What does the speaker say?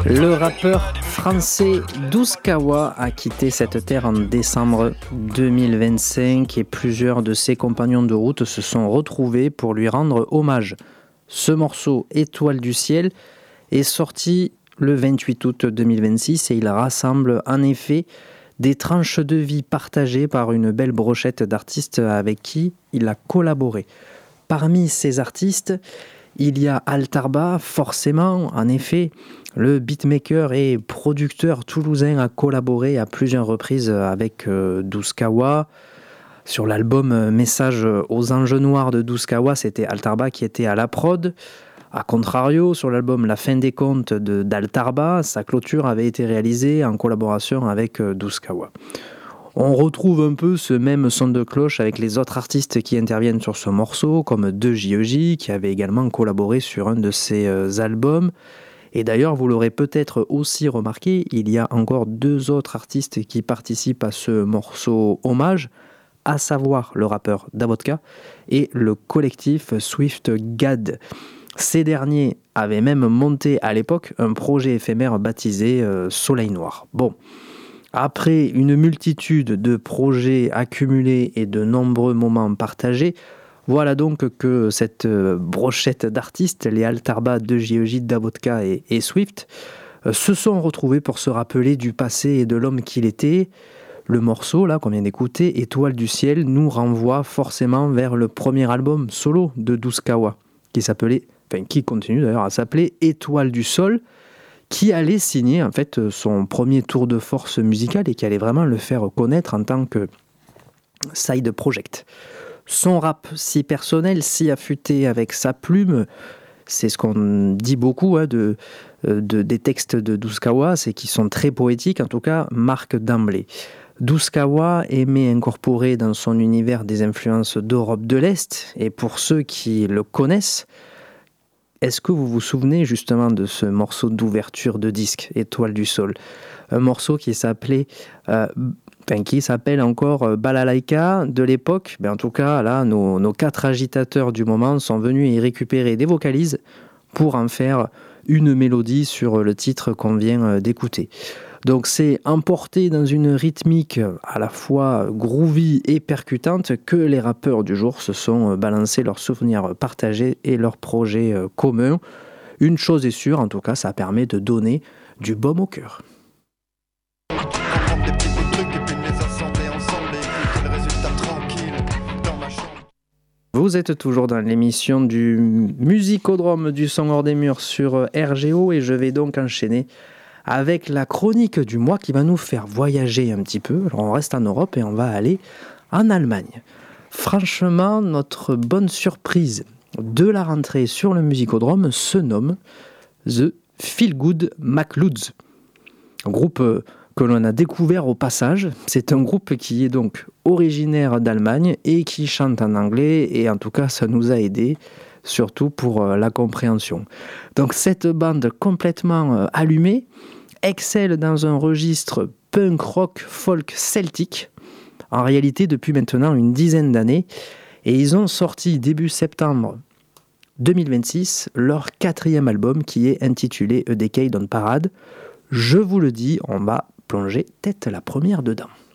Le rappeur français Douskawa a quitté cette terre en décembre 2025 et plusieurs de ses compagnons de route se sont retrouvés pour lui rendre hommage. Ce morceau, Étoile du ciel, est sorti le 28 août 2026 et il rassemble en effet des tranches de vie partagées par une belle brochette d'artistes avec qui il a collaboré. Parmi ces artistes, il y a Altarba, forcément, en effet. Le beatmaker et producteur toulousain a collaboré à plusieurs reprises avec Douskawa. Sur l'album Message aux anges noirs de Douskawa, c'était Altarba qui était à la prod. A contrario, sur l'album La fin des contes d'Altarba, sa clôture avait été réalisée en collaboration avec Douskawa. On retrouve un peu ce même son de cloche avec les autres artistes qui interviennent sur ce morceau, comme 2JEJ, qui avait également collaboré sur un de ses albums. Et d'ailleurs, vous l'aurez peut-être aussi remarqué, il y a encore deux autres artistes qui participent à ce morceau hommage, à savoir le rappeur Davodka et le collectif Swift Gad. Ces derniers avaient même monté à l'époque un projet éphémère baptisé Soleil Noir. Bon. Après une multitude de projets accumulés et de nombreux moments partagés, voilà donc que cette brochette d'artistes, les Altarba, 2JEJ, Davodka et Swift, se sont retrouvés pour se rappeler du passé et de l'homme qu'il était. Le morceau, là, qu'on vient d'écouter, Étoile du ciel, nous renvoie forcément vers le premier album solo de Douskawa, qui continue d'ailleurs à s'appeler Étoile du sol, qui allait signer en fait son premier tour de force musical et qui allait vraiment le faire connaître en tant que side project. Son rap si personnel, si affûté avec sa plume, c'est ce qu'on dit beaucoup des textes de Douskawa, c'est qu'ils sont très poétiques, en tout cas marque d'emblée. Douskawa aimait incorporer dans son univers des influences d'Europe de l'Est, et pour ceux qui le connaissent, est-ce que vous vous souvenez justement de ce morceau d'ouverture de disque, Étoile du sol ? Un morceau qui s'appelle encore Balalaïka de l'époque. En tout cas, là, nos quatre agitateurs du moment sont venus y récupérer des vocalises pour en faire une mélodie sur le titre qu'on vient d'écouter. Donc c'est emporté dans une rythmique à la fois groovy et percutante que les rappeurs du jour se sont balancés leurs souvenirs partagés et leurs projets communs. Une chose est sûre, en tout cas, ça permet de donner du baume au cœur. Vous êtes toujours dans l'émission du Musicodrome du son hors des murs sur RGO et je vais donc enchaîner avec la chronique du mois qui va nous faire voyager un petit peu. Alors on reste en Europe et on va aller en Allemagne. Franchement, notre bonne surprise de la rentrée sur le Musicodrome se nomme The Feel Good McLeods. Un groupe que l'on a découvert au passage. C'est un groupe qui est donc originaire d'Allemagne et qui chante en anglais et en tout cas ça nous a aidé surtout pour la compréhension. Donc cette bande complètement allumée excelle dans un registre punk rock folk celtique, en réalité depuis maintenant une dizaine d'années, et ils ont sorti début septembre 2026 leur 4e album qui est intitulé A Decade on Parade. Je vous le dis, on va plonger tête la première dedans.